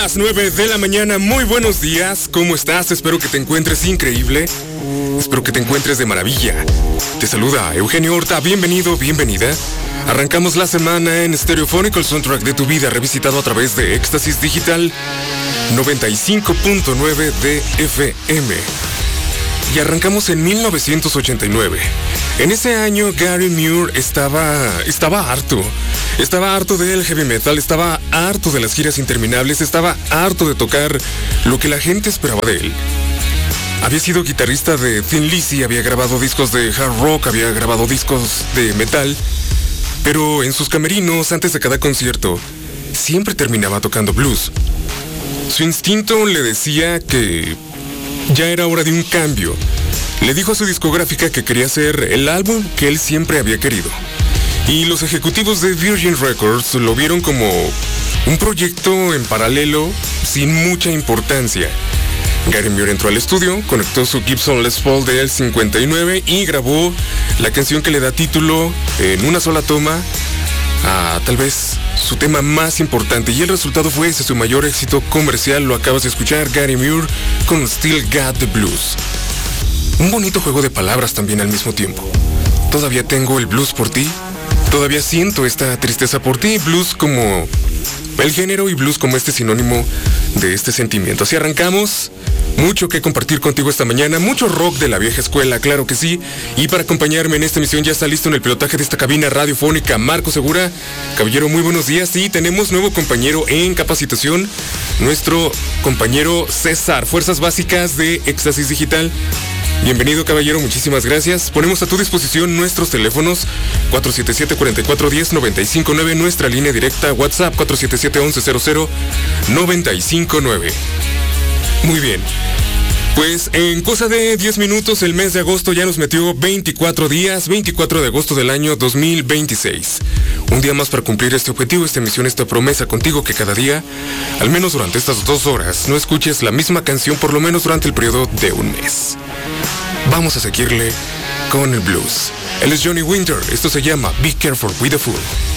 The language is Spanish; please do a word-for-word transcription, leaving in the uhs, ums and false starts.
las nueve de la mañana, muy buenos días, ¿cómo estás? Espero que te encuentres increíble, espero que te encuentres de maravilla. Te saluda Eugenio Horta, bienvenido, bienvenida. Arrancamos la semana en Stereofónico, el soundtrack de tu vida, revisitado a través de Éxtasis Digital noventa y cinco punto nueve de F M. Y arrancamos en mil novecientos ochenta y nueve. En ese año Gary Moore estaba, estaba harto. Estaba harto del heavy metal, estaba harto de las giras interminables, estaba harto de tocar lo que la gente esperaba de él. Había sido guitarrista de Thin Lizzy, había grabado discos de hard rock, había grabado discos de metal, pero en sus camerinos, antes de cada concierto, siempre terminaba tocando blues. Su instinto le decía que ya era hora de un cambio. Le dijo a su discográfica que quería hacer el álbum que él siempre había querido. Y los ejecutivos de Virgin Records lo vieron como un proyecto en paralelo sin mucha importancia. Gary Moore entró al estudio, conectó su Gibson Les Paul de el cincuenta y nueve y grabó la canción que le da título en una sola toma a tal vez su tema más importante, y el resultado fue ese, su mayor éxito comercial. Lo acabas de escuchar, Gary Moore con Still Got the Blues. Un bonito juego de palabras también al mismo tiempo. Todavía tengo el blues por ti, todavía siento esta tristeza por ti. Blues como el género y blues como este sinónimo de este sentimiento. Así arrancamos. Mucho que compartir contigo esta mañana, mucho rock de la vieja escuela, claro que sí. Y para acompañarme en esta emisión ya está listo en el pilotaje de esta cabina radiofónica Marco Segura. Caballero, muy buenos días. Y tenemos nuevo compañero en capacitación, nuestro compañero César, Fuerzas Básicas de Éxtasis Digital. Bienvenido, caballero, muchísimas gracias. Ponemos a tu disposición nuestros teléfonos cuatro siete siete, cuatro cuatro uno cero, nueve cinco nueve, nuestra línea directa WhatsApp cuatro siete siete, once cero cero, nueve cinco nueve. Muy bien, pues en cosa de diez minutos el mes de agosto ya nos metió veinticuatro días, veinticuatro de agosto del año dos mil veintiséis. Un día más para cumplir este objetivo, esta misión, esta promesa contigo, que cada día, al menos durante estas dos horas, no escuches la misma canción por lo menos durante el periodo de un mes. Vamos a seguirle con el blues. Él es Johnny Winter, esto se llama Be Careful with the Fool.